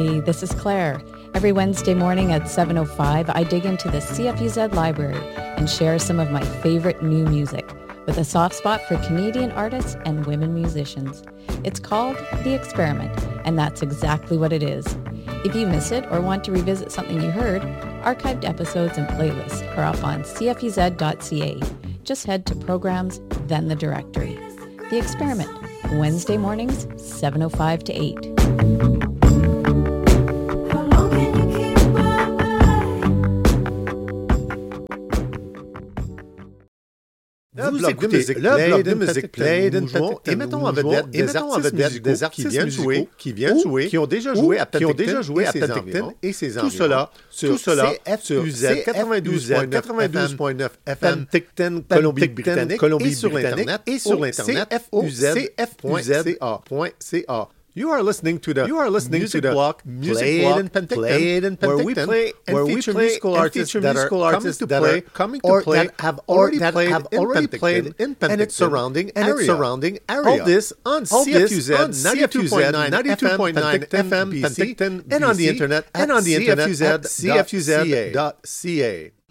Hey, this is Claire. Every Wednesday morning at 7:05, I dig into the CFUZ library and share some of my favorite new music with a soft spot for Canadian artists and women musicians. It's called The Experiment, and that's exactly what it is. If you miss it or want to revisit something you heard, archived episodes and playlists are up on cfuz.ca. Just head to Programs, then the directory. The Experiment, Wednesday mornings, 7:05 to 8. Vous écoutez le blog de musique Played and Penticton. Et mettons en vedette des artistes musicaux qui viennent jouer, qui ont déjà joué à Penticton et ses environs. Tout cela sur CFUZ 92.9 FM, Penticton, Colombie-Britannique, et sur l'Internet, cfuz.ca. You are listening to the music block Played in Penticton, where we play and feature musical artists that are coming to play, that have already played in Penticton and its surrounding area. All this on CFUZ 92.9 FM, Penticton, and on the internet at cfuz.ca.